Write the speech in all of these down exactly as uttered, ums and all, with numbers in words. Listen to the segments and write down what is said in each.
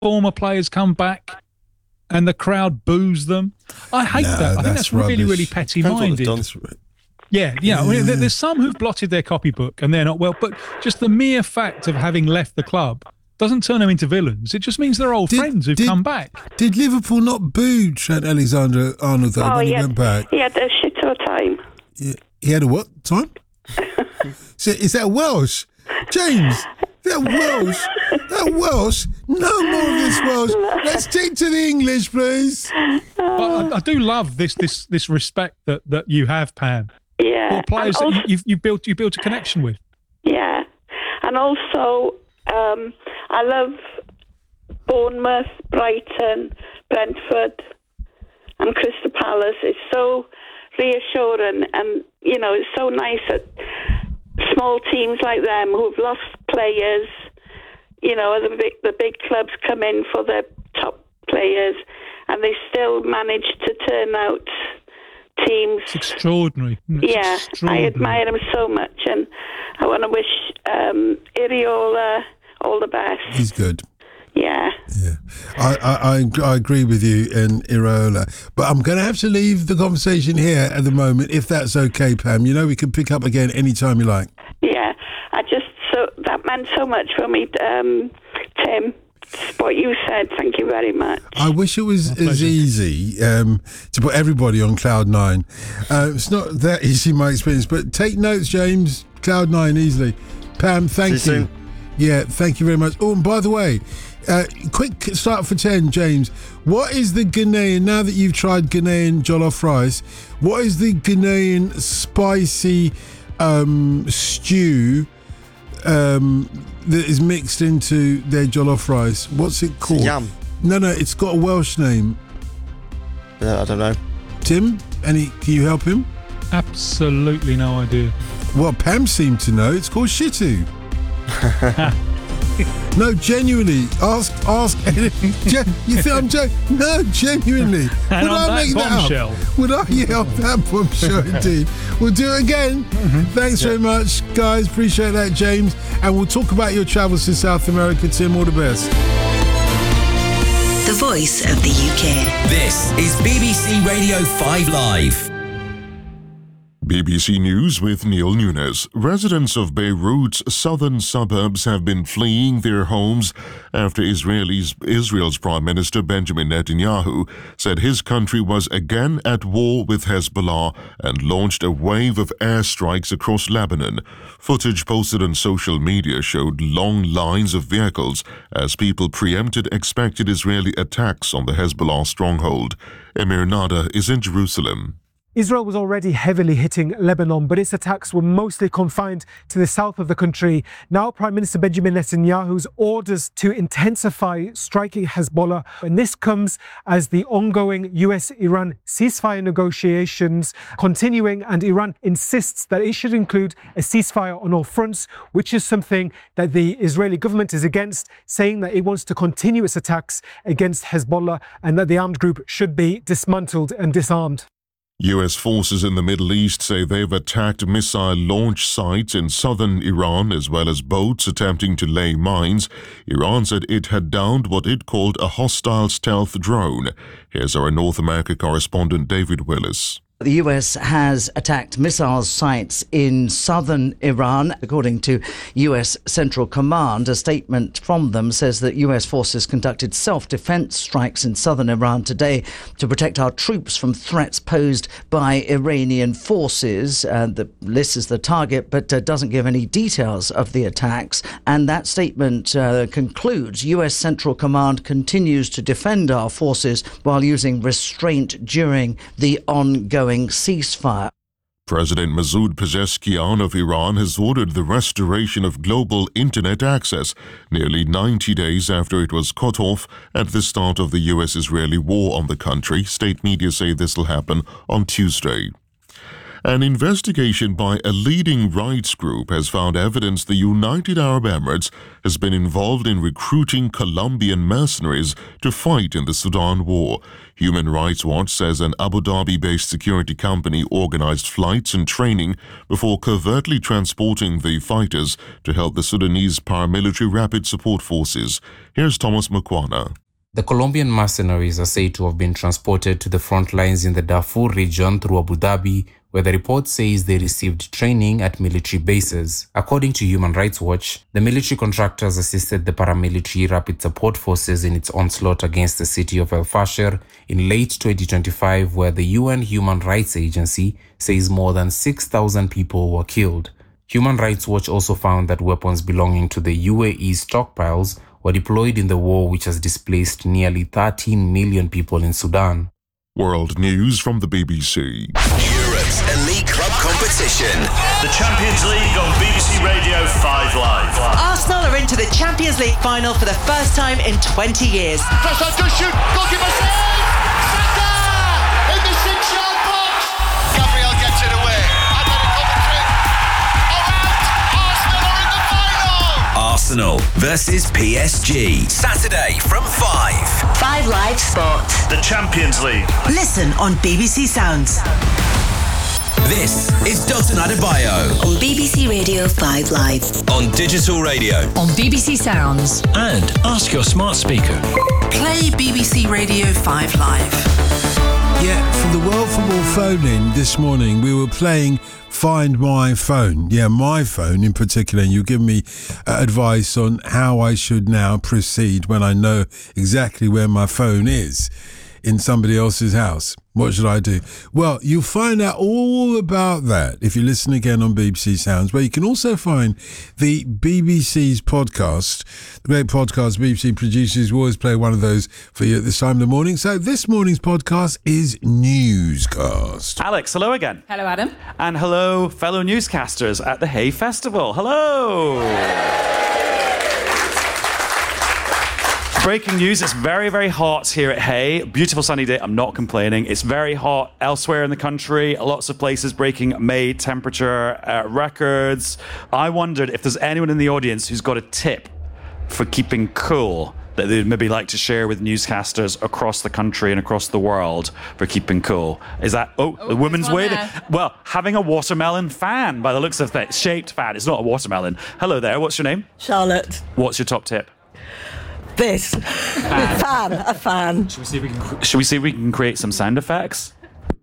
former players come back and the crowd boos them. I hate No, that. I think that's that's really, rubbish. really petty-minded. Yeah, yeah. I mean, there- there's some who've blotted their copybook and they're not well, but just the mere fact of having left the club doesn't turn them into villains. It just means they're old Did- friends who've did- come back. Did Liverpool not boo Trent Alexander-Arnold though Oh, when he yeah. went back? He had a shit of a time. He, he had a what time? So, is that Welsh? James, is that Welsh? That Welsh? No more of this Welsh. Let's stick to the English, please. But I, I do love this this this respect that, that you have, Pam, Yeah. for players And that also- you, you've you built you built a connection with. Yeah. And also, um, I love Bournemouth, Brighton, Brentford, and Crystal Palace. It's so reassuring, and, you know, it's so nice that small teams like them who've lost players, you know, the big, the big clubs come in for their top players, and they still manage to turn out teams. It's extraordinary. It's Yeah, I extraordinary. admire him so much, and I want to wish um, Iriola all the best. He's good. Yeah. Yeah, I, I, I, I agree with you in Iraola, but I'm going to have to leave the conversation here at the moment, if that's okay, Pam. You know, we can pick up again anytime you like. Yeah, I just, so that meant so much for me, um, Tim, what you said. Thank you very much. I wish it was as easy um, to put everybody on Cloud Nine. Uh, it's not that easy in my experience, but take notes, James. Cloud Nine easily. Pam, thank See you. you soon. Yeah, thank you very much. Oh, and by the way, uh, quick start for ten, James. What is the Ghanaian, now that you've tried Ghanaian jollof rice, what is the Ghanaian spicy um, stew um, that is mixed into their jollof rice? What's it called? Yam. No, no, it's got a Welsh name. Uh, I don't know. Tim, any? Can you help him? Absolutely no idea. Well, Pam seemed to know. It's called shitu. No, genuinely. Ask, ask. Gen- you think I'm joking? No, genuinely. And Would on I that make that bombshell. up? Would I? Yeah, on that bombshell, indeed. We'll do it again. Thanks very much, guys. Appreciate that, James. And we'll talk about your travels to South America, Tim. All the best. The voice of the U K. This is B B C Radio five Live. B B C News with Neil Nunes. Residents of Beirut's southern suburbs have been fleeing their homes after Israelis, Israel's Prime Minister Benjamin Netanyahu said his country was again at war with Hezbollah and launched a wave of airstrikes across Lebanon. Footage posted on social media showed long lines of vehicles as people preempted expected Israeli attacks on the Hezbollah stronghold. Emir Nada is in Jerusalem. Israel was already heavily hitting Lebanon, but its attacks were mostly confined to the south of the country. Now Prime Minister Benjamin Netanyahu's orders to intensify striking Hezbollah, and this comes as the ongoing U S-Iran ceasefire negotiations continuing, and Iran insists that it should include a ceasefire on all fronts, which is something that the Israeli government is against, saying that it wants to continue its attacks against Hezbollah and that the armed group should be dismantled and disarmed. U S forces in the Middle East say they've attacked missile launch sites in southern Iran as well as boats attempting to lay mines. Iran said it had downed what it called a hostile stealth drone. Here's our North America correspondent David Willis. The U S has attacked missile sites in southern Iran. According to U S Central Command, a statement from them says that U S forces conducted self-defense strikes in southern Iran today to protect our troops from threats posed by Iranian forces. Uh, the list is the target, but uh, doesn't give any details of the attacks. And that statement uh, concludes, U S Central Command continues to defend our forces while using restraint during the ongoing ceasefire. President Masoud Pezeshkian of Iran has ordered the restoration of global internet access nearly ninety days after it was cut off at the start of the U S-Israeli war on the country. State media say this will happen on Tuesday. An investigation by a leading rights group has found evidence the United Arab Emirates has been involved in recruiting Colombian mercenaries to fight in the Sudan war. Human Rights Watch says an Abu Dhabi-based security company organized flights and training before covertly transporting the fighters to help the Sudanese paramilitary rapid support forces. Here's Thomas Mukwana. The Colombian mercenaries are said to have been transported to the front lines in the Darfur region through Abu Dhabi, where the report says they received training at military bases. According to Human Rights Watch, the military contractors assisted the paramilitary rapid support forces in its onslaught against the city of El Fasher in late twenty twenty-five, where the U N Human Rights Agency says more than six thousand people were killed. Human Rights Watch also found that weapons belonging to the U A E's stockpiles were deployed in the war, which has displaced nearly thirteen million people in Sudan. World news from the B B C. Europe's elite club competition. The Champions League on B B C Radio five Live. Arsenal are into the Champions League final for the first time in twenty years. Press on, good shoot, goalkeeper save! Saka! In the six-yard box! Gabriel gets it away. Atletico Madrid are out! Arsenal are in the final! Arsenal versus P S G. Saturday from five. five Live Sport. The Champions League. Listen on B B C Sounds. This is Dalton Adebayo on B B C Radio five Live. On digital radio. On B B C Sounds. And ask your smart speaker. Play B B C Radio five Live. Yeah, for the World Football phone-in this morning, we were playing Find My Phone. Yeah, my phone in particular. And you give me uh, advice on how I should now proceed when I know exactly where my phone is in somebody else's house. What should I do? Well, you'll find out all about that if you listen again on B B C Sounds, where you can also find the B B C's podcast, the great podcast B B C producers. We always play one of those for you at this time of the morning. So this morning's podcast is Newscast. Alex, hello again. Hello, Adam. And hello, fellow newscasters at the Hay Festival. Hello. Breaking news, it's very, very hot here at Hay. Beautiful sunny day, I'm not complaining. It's very hot elsewhere in the country. Lots of places breaking May temperature uh, records. I wondered if there's anyone in the audience who's got a tip for keeping cool that they'd maybe like to share with newscasters across the country and across the world for keeping cool. Is that, oh, oh the woman's waving. Well, having a watermelon fan by the looks of it. Shaped fan, it's not a watermelon. Hello there, what's your name? Charlotte. What's your top tip? This. Fan. fan. A fan. Should we see if we can, should we see if we can create some sound effects?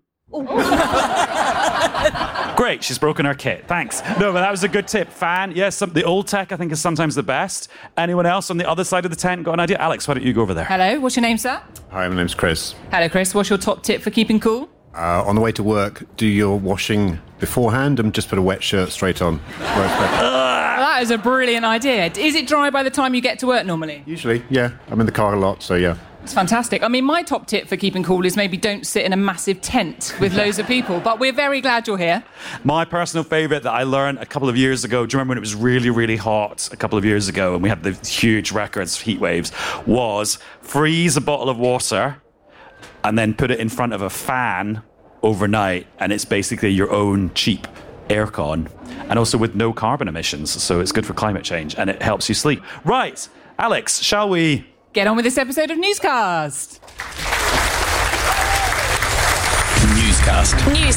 Great, she's broken her kit. Thanks. No, but that was a good tip. Fan, yes, some, the old tech I think is sometimes the best. Anyone else on the other side of the tent got an idea? Alex, why don't you go over there? Hello, what's your name, sir? Hi, my name's Chris. Hello, Chris. What's your top tip for keeping cool? Uh, on the way to work, do your washing beforehand and just put a wet shirt straight on. That is a brilliant idea. Is it dry by the time you get to work normally? Usually, yeah. I'm in the car a lot, so yeah. It's fantastic. I mean, my top tip for keeping cool is maybe don't sit in a massive tent with loads of people, but we're very glad you're here. My personal favourite that I learned a couple of years ago, do you remember when it was really, really hot a couple of years ago and we had the huge records, heat waves, was freeze a bottle of water and then put it in front of a fan overnight, and it's basically your own cheap aircon, and also with no carbon emissions, so it's good for climate change and it helps you sleep. Right, Alex, shall we get on with this episode of Newscast? Newscast. Newscast.